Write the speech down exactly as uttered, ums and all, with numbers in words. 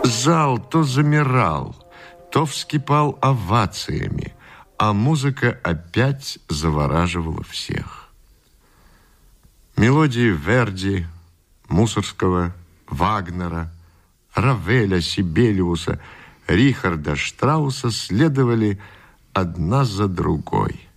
Зал то замирал, то вскипал овациями, а музыка опять завораживала всех. Мелодии Верди, Мусорского, Вагнера, Равеля, Сибелиуса, Рихарда Штрауса следовали одна за другой.